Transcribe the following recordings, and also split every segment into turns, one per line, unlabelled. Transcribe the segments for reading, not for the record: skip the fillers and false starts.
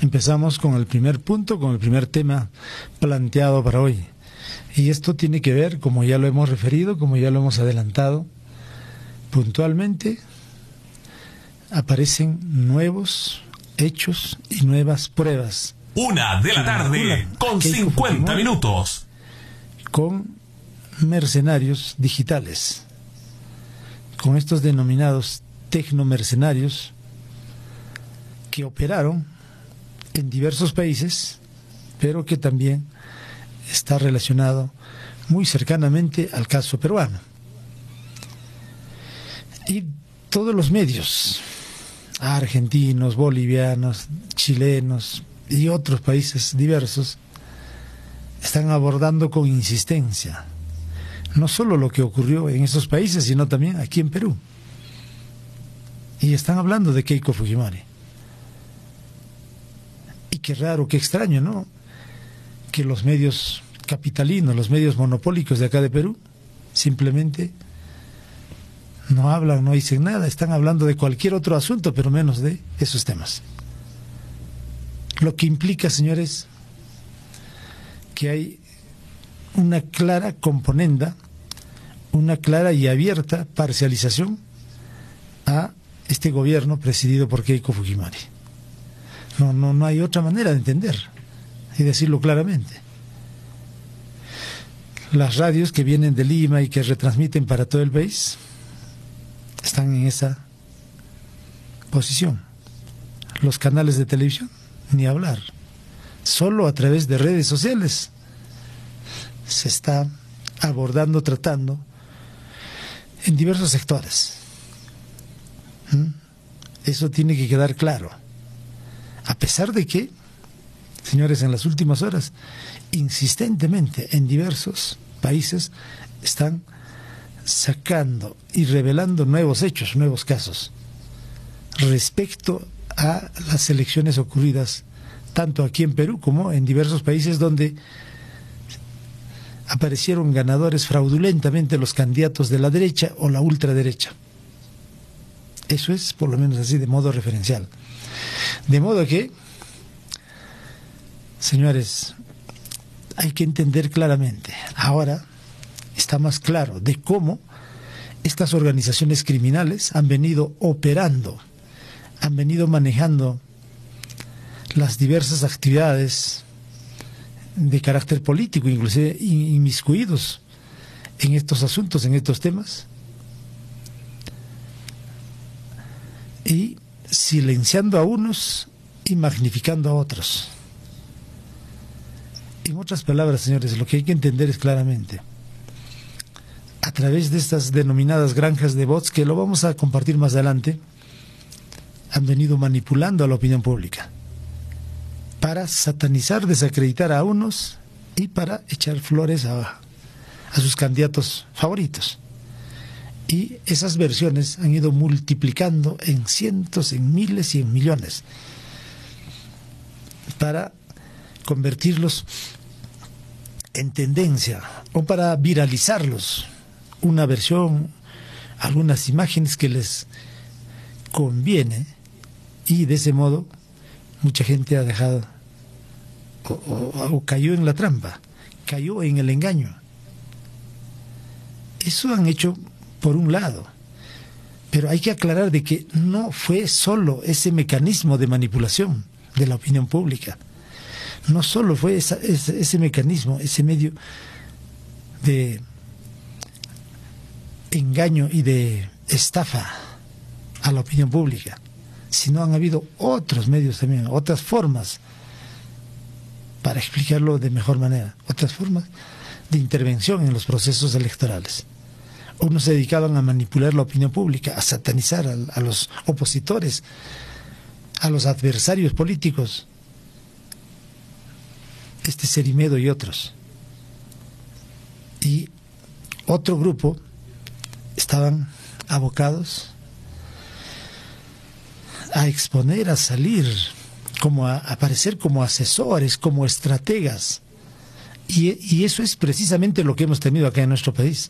empezamos con el primer punto, con el primer tema planteado para hoy. Y esto tiene que ver, como ya lo hemos referido, como ya lo hemos adelantado, puntualmente aparecen nuevos hechos y nuevas pruebas.
1:00 con 50 minutos.
Con mercenarios digitales, con estos denominados tecnomercenarios que operaron en diversos países, pero que también está relacionado muy cercanamente al caso peruano. Y todos los medios, argentinos, bolivianos, chilenos y otros países diversos, están abordando con insistencia no solo lo que ocurrió en esos países, sino también aquí en Perú. Y están hablando de Keiko Fujimori. Y qué raro, qué extraño, ¿no? Que los medios capitalinos, los medios monopólicos de acá de Perú, simplemente no hablan, no dicen nada, están hablando de cualquier otro asunto, pero menos de esos temas. Lo que implica, señores, que hay una clara componenda, una clara y abierta parcialización a este gobierno presidido por Keiko Fujimori. No hay otra manera de entender y decirlo claramente. Las radios que vienen de Lima y que retransmiten para todo el país están en esa posición. Los canales de televisión, ni hablar. Solo a través de redes sociales se está abordando, tratando en diversos sectores. Eso tiene que quedar claro. A pesar de que, señores, en las últimas horas, insistentemente en diversos países están sacando y revelando nuevos hechos, nuevos casos respecto a las elecciones ocurridas tanto aquí en Perú como en diversos países donde aparecieron ganadores fraudulentamente los candidatos de la derecha o la ultraderecha. Eso es, por lo menos así, de modo referencial. De modo que, señores, hay que entender claramente, ahora está más claro de cómo estas organizaciones criminales han venido operando, han venido manejando las diversas actividades de carácter político, inclusive inmiscuidos en estos asuntos, en estos temas, y silenciando a unos y magnificando a otros. En otras palabras, señores, lo que hay que entender es claramente, a través de estas denominadas granjas de bots, que lo vamos a compartir más adelante, han venido manipulando a la opinión pública para satanizar, desacreditar a unos y para echar flores a sus candidatos favoritos. Y esas versiones han ido multiplicando en cientos, en miles y en millones para convertirlos en tendencia o para viralizarlos, una versión, algunas imágenes que les conviene, y de ese modo mucha gente ha dejado o cayó en la trampa, cayó en el engaño. Eso han hecho por un lado, pero hay que aclarar de que no fue solo ese mecanismo de manipulación de la opinión pública, no solo fue ese mecanismo, ese medio de engaño y de estafa a la opinión pública, sino han habido otros medios también, otras formas, para explicarlo de mejor manera, otras formas de intervención en los procesos electorales. Unos se dedicaban a manipular la opinión pública, a satanizar a los opositores, a los adversarios políticos, Cerimedo y otros. Y otro grupo estaban abocados a exponer, a salir, como a aparecer como asesores, como estrategas. Y eso es precisamente lo que hemos tenido acá en nuestro país.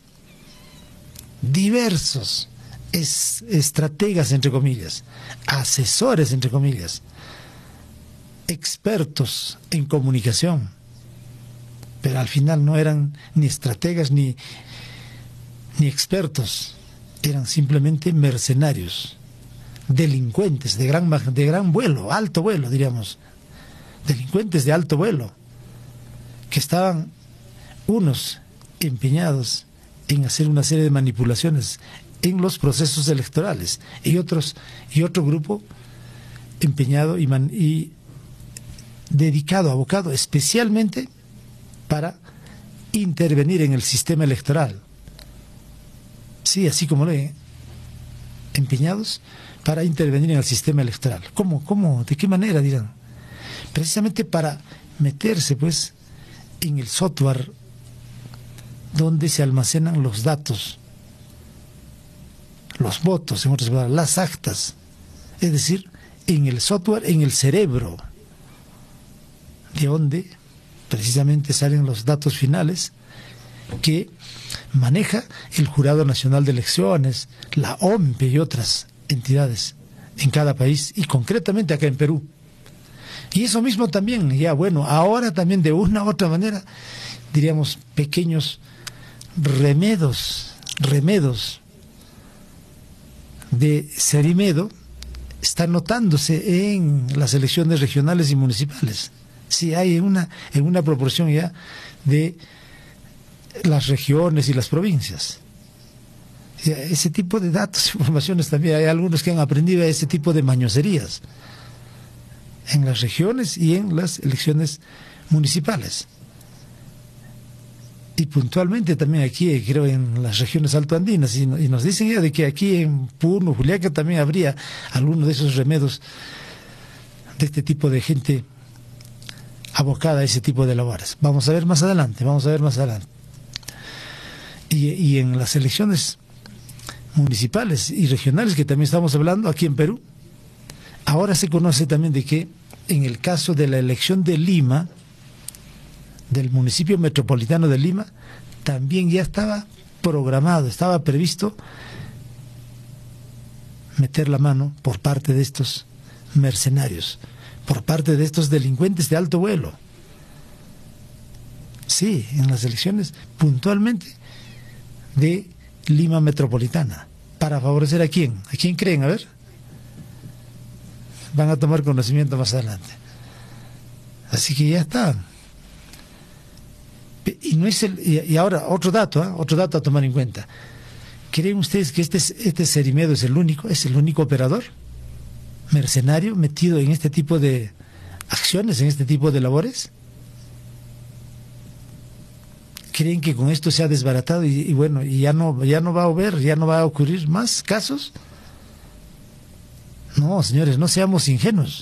Diversos estrategas, entre comillas, asesores, entre comillas, expertos en comunicación, pero al final no eran ni estrategas ni expertos, eran simplemente mercenarios, delincuentes de gran vuelo, alto vuelo, diríamos, delincuentes de alto vuelo, que estaban unos empeñados en hacer una serie de manipulaciones en los procesos electorales y otro grupo empeñado y dedicado, abocado especialmente para intervenir en el sistema electoral. Sí, así como lo ven, empeñados para intervenir en el sistema electoral. ¿Cómo? ¿De qué manera, dirán? Precisamente para meterse, pues, en el software donde se almacenan los datos, los votos, en otras palabras, las actas, es decir, en el software, en el cerebro, de donde precisamente salen los datos finales que maneja el Jurado Nacional de Elecciones, la OMPE y otras entidades en cada país, y concretamente acá en Perú. Y eso mismo también, ya bueno, ahora también de una u otra manera, diríamos, pequeños remedos de Cerimedo están notándose en las elecciones regionales y municipales. Sí, hay en una proporción ya de las regiones y las provincias. Ese tipo de datos, informaciones también, hay algunos que han aprendido ese tipo de mañoserías en las regiones y en las elecciones municipales. Y puntualmente también aquí, creo, en las regiones altoandinas, y nos dicen ya de que aquí en Puno, Juliaca, también habría alguno de esos remedos de este tipo de gente abocada a ese tipo de labores. Vamos a ver más adelante. Y en las elecciones municipales y regionales que también estamos hablando aquí en Perú, ahora se conoce también de que en el caso de la elección de Lima, del municipio metropolitano de Lima, también ya estaba programado, estaba previsto meter la mano por parte de estos mercenarios, por parte de estos delincuentes de alto vuelo. Sí, en las elecciones puntualmente de Lima metropolitana. ¿Para favorecer a quién? ¿A quién creen? A ver. Van a tomar conocimiento más adelante. Así que ya está. Y no es y ahora otro dato a tomar en cuenta. ¿Creen ustedes que este Cerimedo es el único operador mercenario metido en este tipo de acciones, en este tipo de labores? ¿Creen que con esto se ha desbaratado y bueno, y ya no va a ocurrir más casos? No, señores, no seamos ingenuos.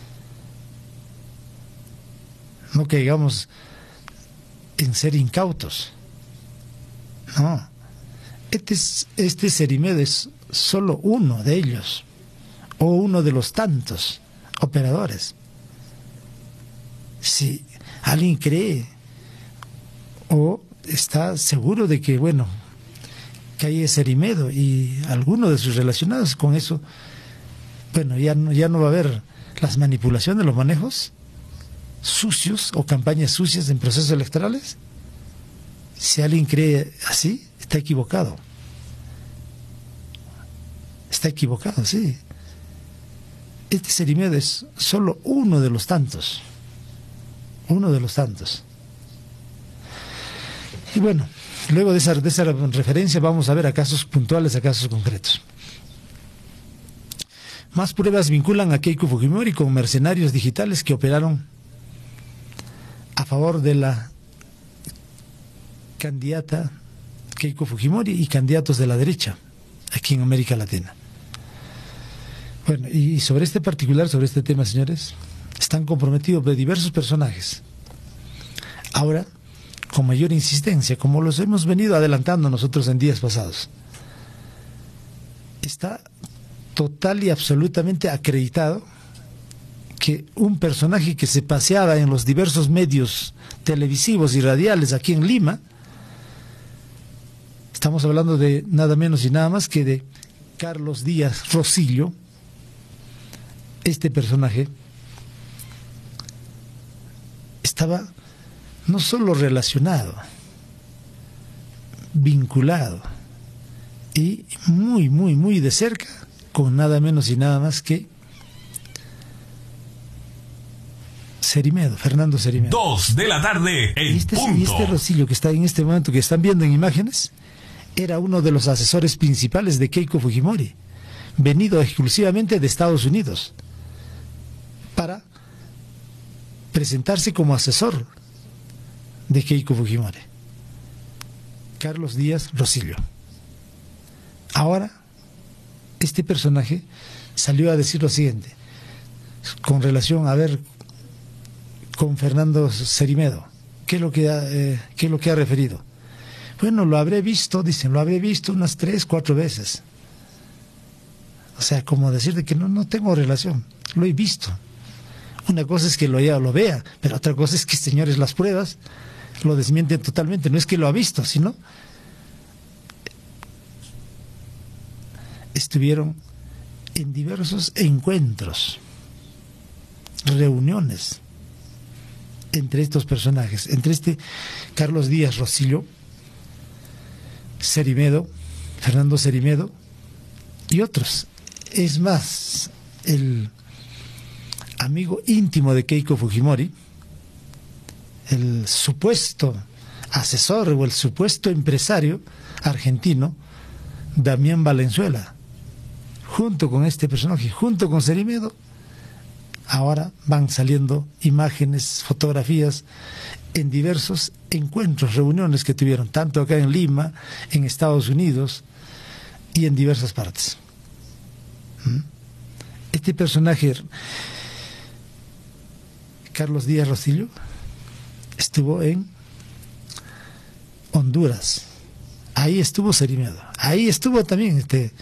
No caigamos en ser incautos. No. Este Cerimedo es solo uno de ellos, o uno de los tantos operadores. Si alguien cree o está seguro de que, bueno, que hay Cerimedo y alguno de sus relacionados con eso, bueno, ya no va a haber las manipulaciones, los manejos sucios o campañas sucias en procesos electorales. Si alguien cree así, está equivocado. Está equivocado, sí. Este Cerimedo es solo uno de los tantos. Uno de los tantos. Y bueno, luego de esa referencia vamos a ver a casos puntuales, a casos concretos. Más pruebas vinculan a Keiko Fujimori con mercenarios digitales que operaron a favor de la candidata Keiko Fujimori y candidatos de la derecha aquí en América Latina. Bueno, y sobre este tema, señores, están comprometidos de diversos personajes. Ahora, con mayor insistencia, como los hemos venido adelantando nosotros en días pasados, está total y absolutamente acreditado que un personaje que se paseaba en los diversos medios televisivos y radiales aquí en Lima, estamos hablando de nada menos y nada más que de Carlos Díaz Rosillo. Este personaje estaba no solo relacionado, vinculado y muy, muy, muy de cerca con nada menos y nada más que Cerimedo, Fernando Cerimedo.
2 de la tarde, en punto.
Y este Rosillo que está en este momento, que están viendo en imágenes, era uno de los asesores principales de Keiko Fujimori, venido exclusivamente de Estados Unidos para presentarse como asesor de Keiko Fujimori. Carlos Díaz Rosillo. Ahora, este personaje salió a decir lo siguiente, con relación a ver con Fernando Cerimedo, ¿qué es lo que ha referido? Bueno, lo habré visto, dicen, lo habré visto unas 3, 4 veces. O sea, como decir de que no tengo relación, lo he visto. Una cosa es que lo vea, pero otra cosa es que, señores, las pruebas lo desmienten totalmente. No es que lo ha visto, sino estuvieron en diversos encuentros, reuniones entre estos personajes, entre este Carlos Díaz Rosillo, Cerimedo, Fernando Cerimedo y otros. Es más, el amigo íntimo de Keiko Fujimori, el supuesto asesor o el supuesto empresario argentino, Damián Valenzuela, junto con este personaje, junto con Cerimedo, ahora van saliendo imágenes, fotografías en diversos encuentros, reuniones que tuvieron, tanto acá en Lima, en Estados Unidos y en diversas partes. Este personaje, Carlos Díaz Rosillo, estuvo en Honduras. Ahí estuvo Cerimedo. Ahí estuvo también